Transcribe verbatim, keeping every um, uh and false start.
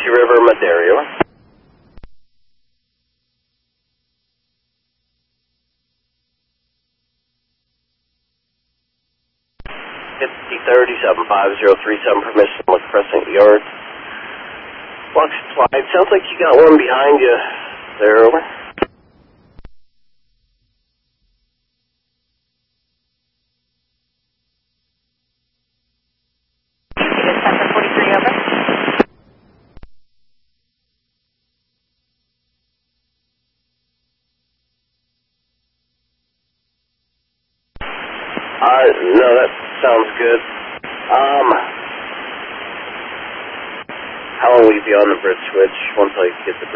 Dixie River, Madero. fifty thirty, seven five zero three seven, permission to look Crescent Yard. Block supplied. Sounds like you got one behind you there, over. Center forty-three, over. Uh, no, that sounds good. Um, how long will you be on the bridge switch once I get the